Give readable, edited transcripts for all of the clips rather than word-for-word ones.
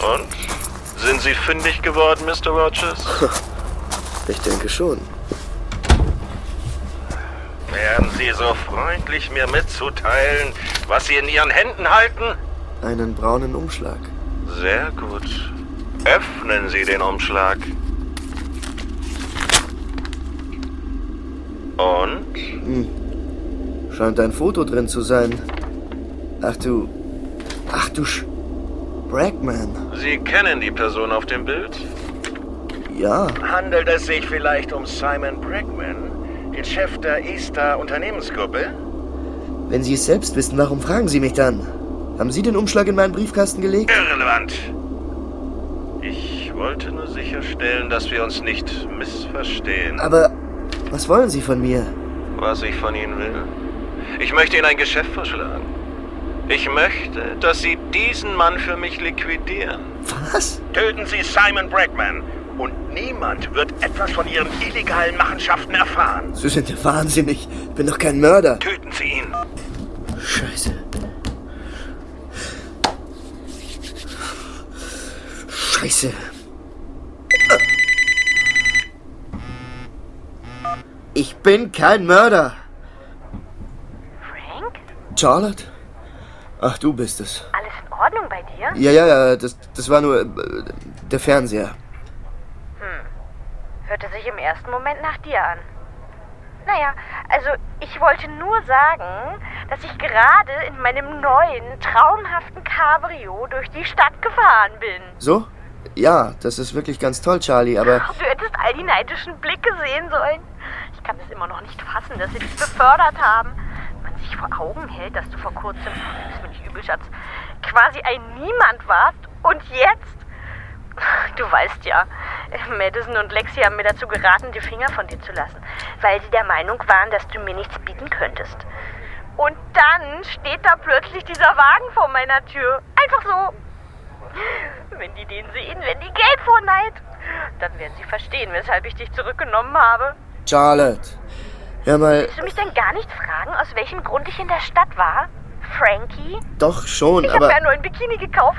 Und? Sind Sie fündig geworden, Mr. Rogers? Ich denke schon. Wären Sie so freundlich, mir mitzuteilen, was Sie in Ihren Händen halten? Einen braunen Umschlag. Sehr gut. Öffnen Sie den Umschlag. Und? Scheint ein Foto drin zu sein. Ach du Bregman. Sie kennen die Person auf dem Bild? Ja. Handelt es sich vielleicht um Simon Bregman, den Chef der Easter Unternehmensgruppe? Wenn Sie es selbst wissen, warum fragen Sie mich dann? Haben Sie den Umschlag in meinen Briefkasten gelegt? Irrelevant. Ich wollte nur sicherstellen, dass wir uns nicht missverstehen. Aber was wollen Sie von mir? Was ich von Ihnen will? Ich möchte Ihnen ein Geschäft vorschlagen. Ich möchte, dass Sie diesen Mann für mich liquidieren. Was? Töten Sie Simon Bregman und niemand wird etwas von Ihren illegalen Machenschaften erfahren. Sie sind ja wahnsinnig. Ich bin doch kein Mörder. Töten Sie ihn. Scheiße. Scheiße. Ich bin kein Mörder. Frank? Charlotte? Ach, du bist es. Alles in Ordnung bei dir? Ja, das war nur der Fernseher. Hörte sich im ersten Moment nach dir an. Naja, also ich wollte nur sagen, dass ich gerade in meinem neuen, traumhaften Cabrio durch die Stadt gefahren bin. So? Ja, das ist wirklich ganz toll, Charlie, aber... Du hättest all die neidischen Blicke sehen sollen. Ich kann es immer noch nicht fassen, dass sie dich befördert haben. Wenn man sich vor Augen hält, dass du vor kurzem, das bin ich übel, Schatz, quasi ein Niemand warst und jetzt... Du weißt ja, Madison und Lexi haben mir dazu geraten, die Finger von dir zu lassen, weil sie der Meinung waren, dass du mir nichts bieten könntest. Und dann steht da plötzlich dieser Wagen vor meiner Tür. Einfach so. Wenn die den sehen, wenn die Geld vor Neid, dann werden sie verstehen, weshalb ich dich zurückgenommen habe. Charlotte, hör mal... Willst du mich denn gar nicht fragen, aus welchem Grund ich in der Stadt war? Frankie? Doch schon, Ich aber... habe ja nur ein Bikini gekauft.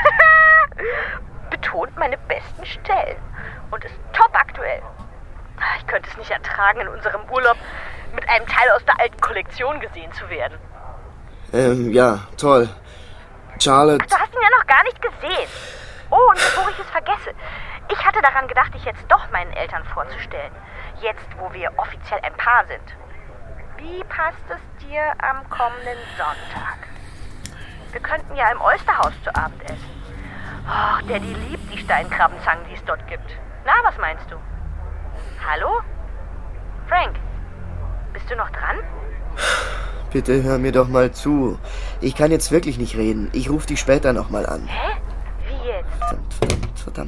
Betont meine besten Stellen und ist top aktuell. Ich könnte es nicht ertragen, in unserem Urlaub mit einem Teil aus der alten Kollektion gesehen zu werden. Ja, toll. Charlotte... Du hast ihn ja noch gar nicht gesehen. Oh, und bevor ich es vergesse, ich hatte daran gedacht, dich jetzt doch meinen Eltern vorzustellen. Jetzt, wo wir offiziell ein Paar sind. Wie passt es dir am kommenden Sonntag? Wir könnten ja im Oysterhaus zu Abend essen. Oh, Daddy liebt die Steinkrabbenzangen, die es dort gibt. Na, was meinst du? Hallo? Frank, bist du noch dran? Bitte hör mir doch mal zu. Ich kann jetzt wirklich nicht reden. Ich rufe dich später nochmal an. Hä? Wie jetzt? Verdammt.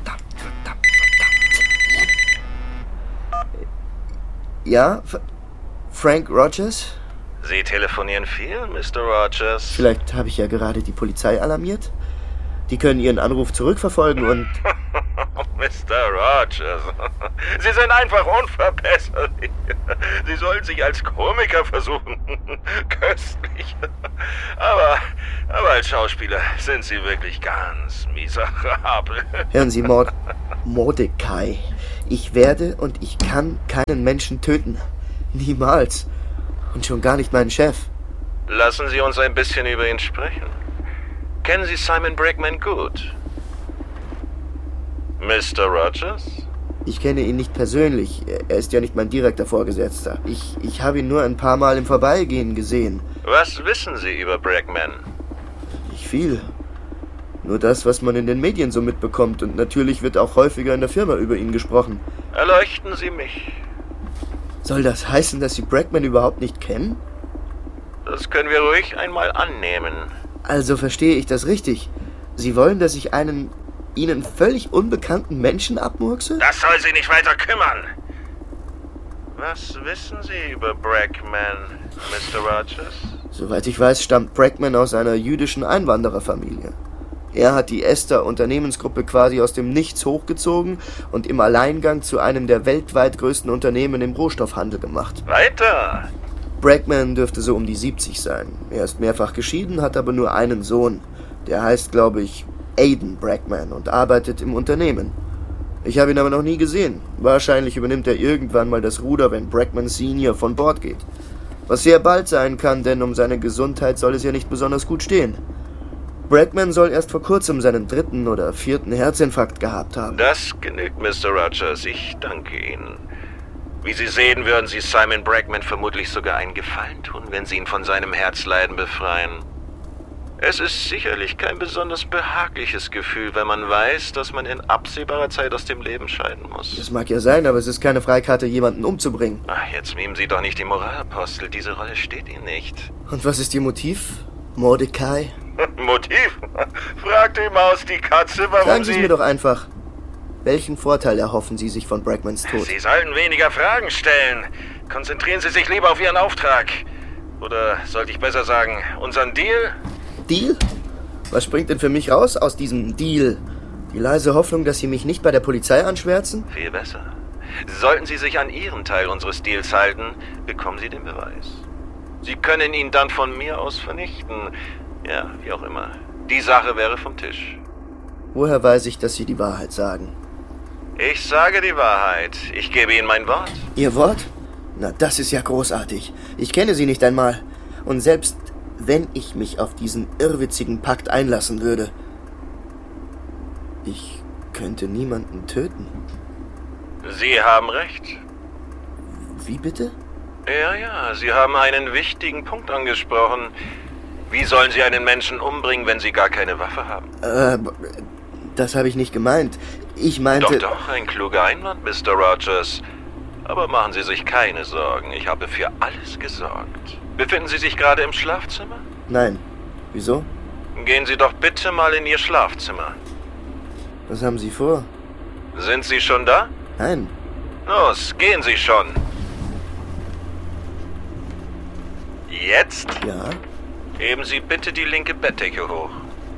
Ja? Frank Rogers? Sie telefonieren viel, Mr. Rogers? Vielleicht habe ich ja gerade die Polizei alarmiert. Die können Ihren Anruf zurückverfolgen und... Mr. Rogers, Sie sind einfach unverbesserlich. Sie sollen sich als Komiker versuchen. Köstlich. Aber als Schauspieler sind Sie wirklich ganz miserabel. Hören Sie, Mordecai. Ich werde und ich kann keinen Menschen töten. Niemals. Und schon gar nicht meinen Chef. Lassen Sie uns ein bisschen über ihn sprechen. Kennen Sie Simon Bregman gut? Mr. Rogers? Ich kenne ihn nicht persönlich. Er ist ja nicht mein direkter Vorgesetzter. Ich habe ihn nur ein paar Mal im Vorbeigehen gesehen. Was wissen Sie über Bregman? Nicht viel. Nur das, was man in den Medien so mitbekommt. Und natürlich wird auch häufiger in der Firma über ihn gesprochen. Erleuchten Sie mich. Soll das heißen, dass Sie Bregman überhaupt nicht kennen? Das können wir ruhig einmal annehmen. Also verstehe ich das richtig. Sie wollen, dass ich einen Ihnen völlig unbekannten Menschen abmurkse? Das soll Sie nicht weiter kümmern. Was wissen Sie über Bregman, Mr. Rogers? Soweit ich weiß, stammt Bregman aus einer jüdischen Einwandererfamilie. Er hat die Ester Unternehmensgruppe quasi aus dem Nichts hochgezogen und im Alleingang zu einem der weltweit größten Unternehmen im Rohstoffhandel gemacht. Weiter! Bregman dürfte so um die 70 sein. Er ist mehrfach geschieden, hat aber nur einen Sohn. Der heißt, glaube ich, Aiden Brackman und arbeitet im Unternehmen. Ich habe ihn aber noch nie gesehen. Wahrscheinlich übernimmt er irgendwann mal das Ruder, wenn Brackman Senior von Bord geht. Was sehr bald sein kann, denn um seine Gesundheit soll es ja nicht besonders gut stehen. Brackman soll erst vor kurzem seinen 3. oder 4. Herzinfarkt gehabt haben. Das genügt, Mr. Rogers. Ich danke Ihnen. Wie Sie sehen, würden Sie Simon Brackman vermutlich sogar einen Gefallen tun, wenn Sie ihn von seinem Herzleiden befreien. Es ist sicherlich kein besonders behagliches Gefühl, wenn man weiß, dass man in absehbarer Zeit aus dem Leben scheiden muss. Das mag ja sein, aber es ist keine Freikarte, jemanden umzubringen. Ach, jetzt mimen Sie doch nicht die Moralapostel. Diese Rolle steht Ihnen nicht. Und was ist Ihr Motiv, Mordecai? Motiv? Fragt die Maus die Katze, warum Sagen Sie es mir doch einfach. Welchen Vorteil erhoffen Sie sich von Brackmans Tod? Sie sollten weniger Fragen stellen. Konzentrieren Sie sich lieber auf Ihren Auftrag. Oder sollte ich besser sagen, unseren Deal? Deal? Was springt denn für mich raus aus diesem Deal? Die leise Hoffnung, dass Sie mich nicht bei der Polizei anschwärzen? Viel besser. Sollten Sie sich an Ihren Teil unseres Deals halten, bekommen Sie den Beweis. Sie können ihn dann von mir aus vernichten. Ja, wie auch immer. Die Sache wäre vom Tisch. Woher weiß ich, dass Sie die Wahrheit sagen? Ich sage die Wahrheit. Ich gebe Ihnen mein Wort. Ihr Wort? Na, das ist ja großartig. Ich kenne Sie nicht einmal. Und selbst wenn ich mich auf diesen irrwitzigen Pakt einlassen würde, ich könnte niemanden töten. Sie haben recht. Wie bitte? Ja, Sie haben einen wichtigen Punkt angesprochen. Wie sollen Sie einen Menschen umbringen, wenn Sie gar keine Waffe haben? Das habe ich nicht gemeint. Ich meinte... Doch, ein kluger Einwand, Mr. Rogers. Aber machen Sie sich keine Sorgen. Ich habe für alles gesorgt. Befinden Sie sich gerade im Schlafzimmer? Nein. Wieso? Gehen Sie doch bitte mal in Ihr Schlafzimmer. Was haben Sie vor? Sind Sie schon da? Nein. Los, gehen Sie schon. Jetzt? Ja? Heben Sie bitte die linke Bettdecke hoch.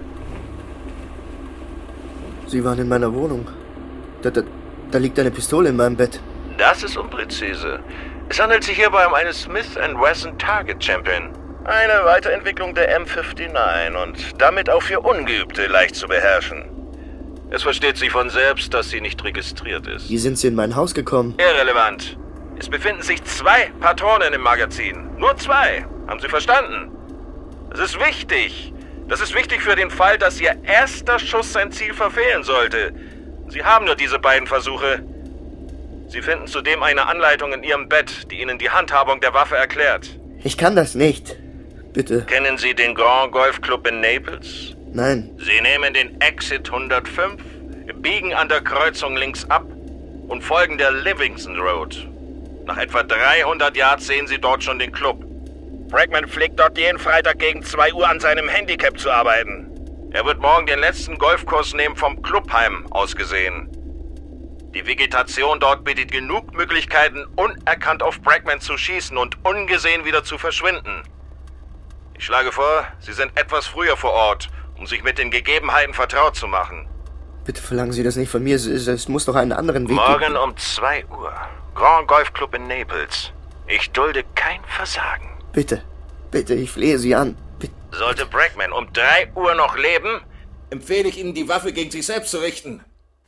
Sie waren in meiner Wohnung. Da liegt eine Pistole in meinem Bett. Das ist unpräzise. Es handelt sich hierbei um eine Smith & Wesson Target Champion. Eine Weiterentwicklung der M59 und damit auch für Ungeübte leicht zu beherrschen. Es versteht sich von selbst, dass sie nicht registriert ist. Wie sind Sie in mein Haus gekommen? Irrelevant. Es befinden sich 2 Patronen im Magazin. Nur 2. Haben Sie verstanden? Das ist wichtig. Das ist wichtig für den Fall, dass Ihr erster Schuss sein Ziel verfehlen sollte. Sie haben nur diese beiden Versuche. Sie finden zudem eine Anleitung in Ihrem Bett, die Ihnen die Handhabung der Waffe erklärt. Ich kann das nicht. Bitte. Kennen Sie den Grand Golf Club in Naples? Nein. Sie nehmen den Exit 105, biegen an der Kreuzung links ab und folgen der Livingston Road. Nach etwa 300 Yards sehen Sie dort schon den Club. Brackman pflegt dort jeden Freitag gegen 2 Uhr an seinem Handicap zu arbeiten. Er wird morgen den letzten Golfkurs nehmen vom Clubheim aus gesehen. Die Vegetation dort bietet genug Möglichkeiten, unerkannt auf Brackman zu schießen und ungesehen wieder zu verschwinden. Ich schlage vor, Sie sind etwas früher vor Ort, um sich mit den Gegebenheiten vertraut zu machen. Bitte verlangen Sie das nicht von mir. Es muss doch einen anderen Weg geben. Morgen um 2 Uhr. Grand Golf Club in Naples. Ich dulde kein Versagen. Bitte, ich flehe Sie an. Bitte. Sollte Brackman um 3 Uhr noch leben, empfehle ich Ihnen, die Waffe gegen sich selbst zu richten.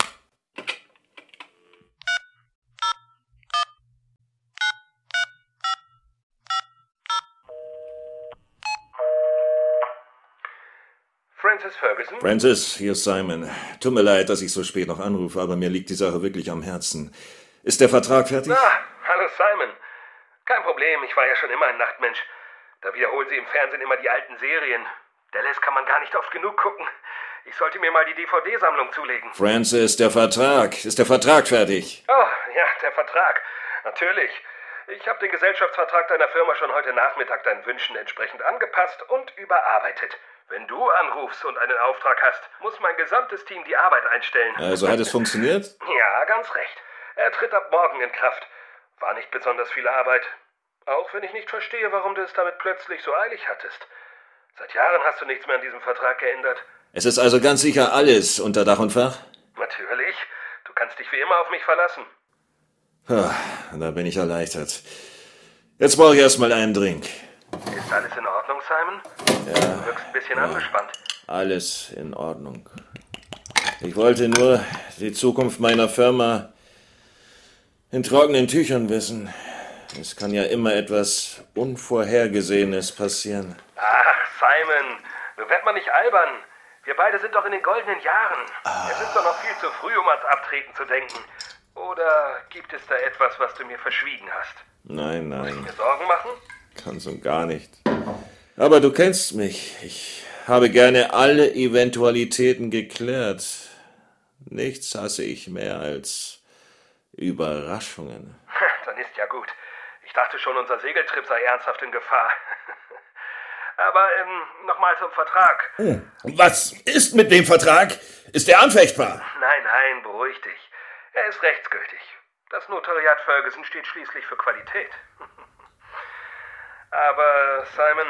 Francis Ferguson? Francis, hier ist Simon. Tut mir leid, dass ich so spät noch anrufe, aber mir liegt die Sache wirklich am Herzen. Ist der Vertrag fertig? Hallo Simon. Kein Problem, ich war ja schon immer ein Nachtmensch. Da wiederholen sie im Fernsehen immer die alten Serien. Dallas kann man gar nicht oft genug gucken. Ich sollte mir mal die DVD-Sammlung zulegen. Francis, der Vertrag. Ist der Vertrag fertig? Oh, ja, der Vertrag. Natürlich. Ich habe den Gesellschaftsvertrag deiner Firma schon heute Nachmittag deinen Wünschen entsprechend angepasst und überarbeitet. Wenn du anrufst und einen Auftrag hast, muss mein gesamtes Team die Arbeit einstellen. Also hat es funktioniert? Ja, ganz recht. Er tritt ab morgen in Kraft. War nicht besonders viel Arbeit. Auch wenn ich nicht verstehe, warum du es damit plötzlich so eilig hattest. Seit Jahren hast du nichts mehr an diesem Vertrag geändert. Es ist also ganz sicher alles unter Dach und Fach? Natürlich. Du kannst dich wie immer auf mich verlassen. Da bin ich erleichtert. Jetzt brauche ich erstmal einen Drink. Ist alles in Ordnung, Simon? Ja. Du wirkst ein bisschen angespannt. Alles in Ordnung. Ich wollte nur die Zukunft meiner Firma in trockenen Tüchern wissen. Es kann ja immer etwas Unvorhergesehenes passieren. Ach, Simon, nun wird man nicht albern. Wir beide sind doch in den goldenen Jahren. Es ist doch noch viel zu früh, um ans Abtreten zu denken. Oder gibt es da etwas, was du mir verschwiegen hast? Nein. Muss ich mir Sorgen machen? Ganz und gar nicht. Aber du kennst mich. Ich habe gerne alle Eventualitäten geklärt. Nichts hasse ich mehr als Überraschungen. Dann ist ja gut. Ich dachte schon, unser Segeltrip sei ernsthaft in Gefahr. Aber nochmal zum Vertrag. Was ist mit dem Vertrag? Ist er anfechtbar? Nein, beruhig dich. Er ist rechtsgültig. Das Notariat Ferguson steht schließlich für Qualität. Aber, Simon,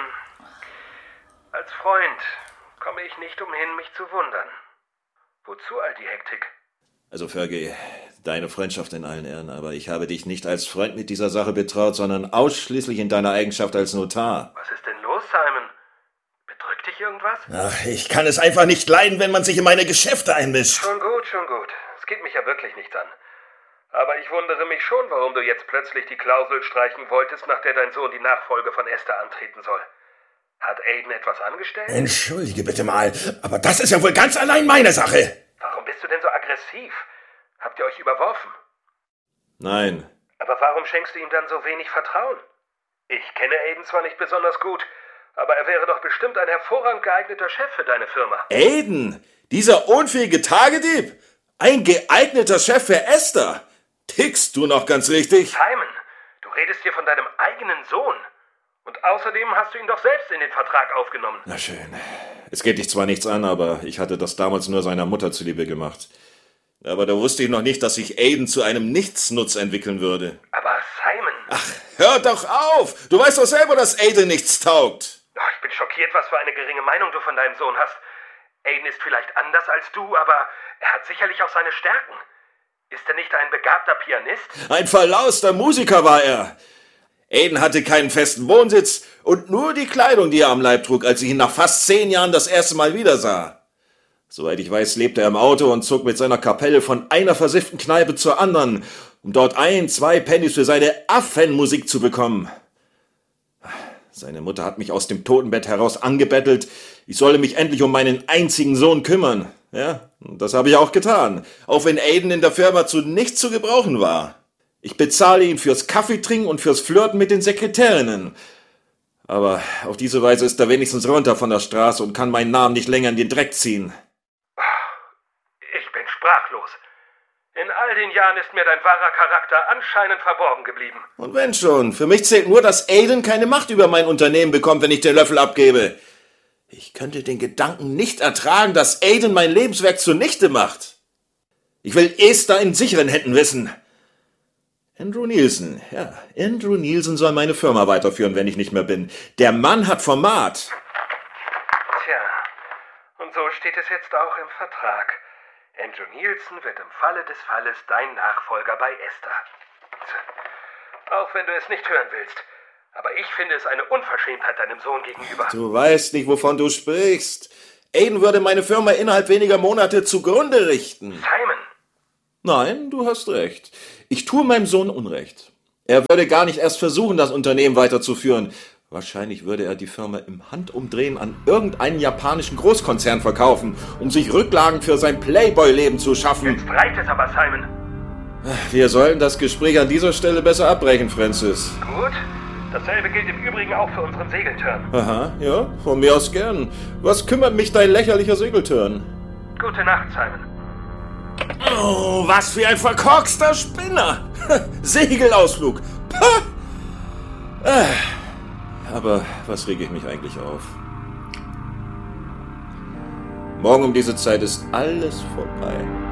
als Freund komme ich nicht umhin, mich zu wundern. Wozu all die Hektik? Also, Fergie, deine Freundschaft in allen Ehren, aber ich habe dich nicht als Freund mit dieser Sache betraut, sondern ausschließlich in deiner Eigenschaft als Notar. Was ist denn los, Simon? Bedrückt dich irgendwas? Ach, ich kann es einfach nicht leiden, wenn man sich in meine Geschäfte einmischt. Schon gut. Es geht mich ja wirklich nichts an. Aber ich wundere mich schon, warum du jetzt plötzlich die Klausel streichen wolltest, nach der dein Sohn die Nachfolge von Esther antreten soll. Hat Aiden etwas angestellt? Entschuldige bitte mal, aber das ist ja wohl ganz allein meine Sache. Warum bist du denn so aggressiv? Habt ihr euch überworfen? Nein. Aber warum schenkst du ihm dann so wenig Vertrauen? Ich kenne Aiden zwar nicht besonders gut, aber er wäre doch bestimmt ein hervorragend geeigneter Chef für deine Firma. Aiden? Dieser unfähige Tagedieb? Ein geeigneter Chef für Esther? Tickst du noch ganz richtig? Simon, du redest hier von deinem eigenen Sohn. Und außerdem hast du ihn doch selbst in den Vertrag aufgenommen. Na schön. Es geht dich zwar nichts an, aber ich hatte das damals nur seiner Mutter zuliebe gemacht. Aber da wusste ich noch nicht, dass sich Aiden zu einem Nichtsnutz entwickeln würde. Aber Simon... Ach, hör doch auf! Du weißt doch selber, dass Aiden nichts taugt. Oh, ich bin schockiert, was für eine geringe Meinung du von deinem Sohn hast. Aiden ist vielleicht anders als du, aber er hat sicherlich auch seine Stärken. Ist er nicht ein begabter Pianist? Ein verlauster Musiker war er. Aiden hatte keinen festen Wohnsitz und nur die Kleidung, die er am Leib trug, als ich ihn nach fast 10 Jahren das erste Mal wiedersah. Soweit ich weiß, lebte er im Auto und zog mit seiner Kapelle von einer versifften Kneipe zur anderen, um dort 1-2 Pennies für seine Affenmusik zu bekommen. Seine Mutter hat mich aus dem Totenbett heraus angebettelt, ich solle mich endlich um meinen einzigen Sohn kümmern. Ja, das habe ich auch getan, auch wenn Aiden in der Firma zu nichts zu gebrauchen war. Ich bezahle ihn fürs Kaffeetrinken und fürs Flirten mit den Sekretärinnen. Aber auf diese Weise ist er wenigstens runter von der Straße und kann meinen Namen nicht länger in den Dreck ziehen. Ich bin sprachlos. In all den Jahren ist mir dein wahrer Charakter anscheinend verborgen geblieben. Und wenn schon, für mich zählt nur, dass Aiden keine Macht über mein Unternehmen bekommt, wenn ich den Löffel abgebe. Ich könnte den Gedanken nicht ertragen, dass Aiden mein Lebenswerk zunichte macht. Ich will Esther in sicheren Händen wissen. Andrew Nielsen, ja, Andrew Nielsen soll meine Firma weiterführen, wenn ich nicht mehr bin. Der Mann hat Format. Tja, und so steht es jetzt auch im Vertrag. Andrew Nielsen wird im Falle des Falles dein Nachfolger bei Esther. Auch wenn du es nicht hören willst. Aber ich finde es eine Unverschämtheit deinem Sohn gegenüber. Du weißt nicht, wovon du sprichst. Aiden würde meine Firma innerhalb weniger Monate zugrunde richten. Simon! Nein, du hast recht. Ich tue meinem Sohn Unrecht. Er würde gar nicht erst versuchen, das Unternehmen weiterzuführen. Wahrscheinlich würde er die Firma im Handumdrehen an irgendeinen japanischen Großkonzern verkaufen, um sich Rücklagen für sein Playboy-Leben zu schaffen. Jetzt reicht es aber, Simon. Wir sollten das Gespräch an dieser Stelle besser abbrechen, Francis. Gut. Dasselbe gilt im Übrigen auch für unseren Segeltörn. Aha, ja, von mir aus gern. Was kümmert mich dein lächerlicher Segeltörn? Gute Nacht, Simon. Oh, was für ein verkorkster Spinner! Segelausflug! Pah! Aber was rege ich mich eigentlich auf? Morgen um diese Zeit ist alles vorbei.